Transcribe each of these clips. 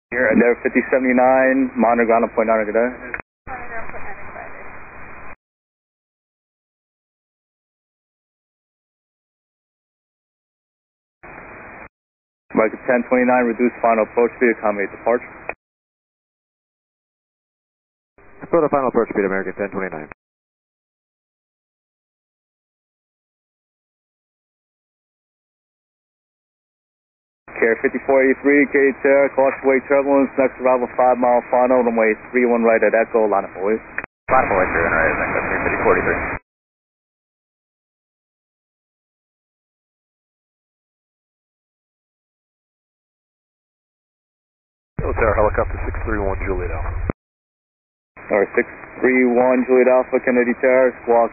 Here, Endeavor 5079, monitor ground on point 9, good day. American 1029, reduce final approach speed, accommodate departure. Go to final approach speed, American 1029. Care 5483, Gate Air, caution wake turbulence, next arrival 5 mile final, runway 31 right at Echo, line of boys. Line of boys, 31 right at Echo, 5043. Military helicopter 631 Juliet Alpha. Alright, 631 Juliet Alpha, Kennedy Tower, squawk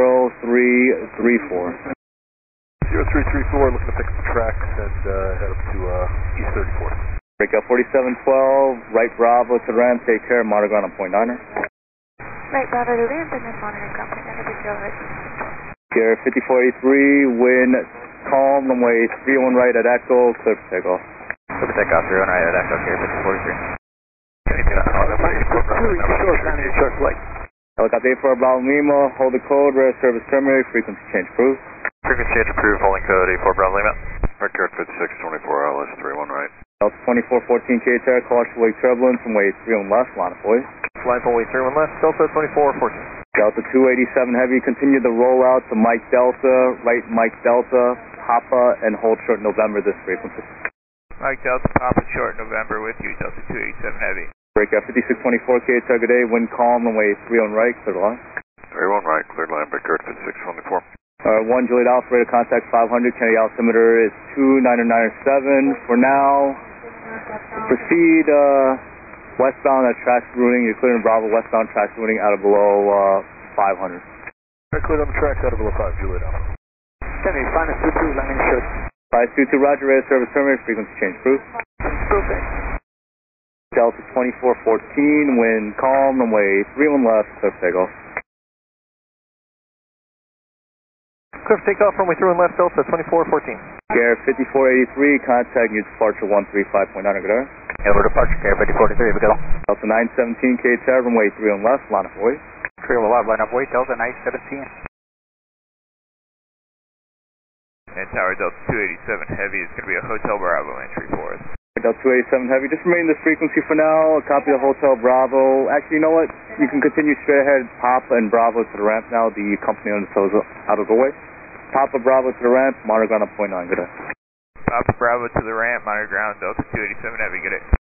0334. 0334, looking to pick up the tracks and head up to East 34. Breakout 4712, right Bravo to ramp, take care, monitor ground on point 9. Right Bravo to ramp and then monitor ground point 9, go ahead. Care 5483, wind calm, runway 31 right at Echo, clear for takeoff. Clear for takeoff, 31 right at Echo, Care 5443. Helicopter 84 Bravo Lima, hold the code, rare service terminated, frequency change approved. Frequency change approved, holding code 84 Bravo Lima. Record 5624 LS 31 right. Delta 2414 K-Terra, caution wake turbulence, runway 31 left, line of boys. Line runway 31 left, Delta 2414. Delta 287 Heavy, continue the rollout to Mike Delta, right Mike Delta, Papa, and hold short November this frequency. Mike Delta, Papa short November with you, Delta 287 Heavy. Breakout 5624 K-Terra, good day, wind calm, runway 31 right, clear the line. 31 right, cleared line, record 5624. 1 Juliet Alpha, radar contact 500, Kennedy altimeter is 2997. For now, proceed westbound at track routing. You're clearing Bravo westbound track routing out of below 500. Cleared on the tracks out of below 5, Juliet Alpha. Kennedy, finest 22, landing short. 522, roger, radar service terminated, frequency change approved. Okay. Delta 2414, wind calm, runway 31 left, clear for takeoff. Clear for takeoff, runway 31 left, Delta 2414. Care 5483, contact new departure 135.9, good day. Over departure, Care 5483, we go. Delta 917, K-Terra, runway 31 left, line of boys. 31 left, line of boys, Delta 917. And Tower Delta 287 Heavy is going to be a Hotel Bravo entry for us. Delta 287 Heavy, just remain this frequency for now, a copy of Hotel Bravo. Actually, you know what? You can continue straight ahead, Papa and Bravo to the ramp now, the company undertow is out of the way. Papa Bravo to the ramp, monitor ground on point 9, good day. Papa Bravo to the ramp, monitor ground, Delta 287 Heavy, good day.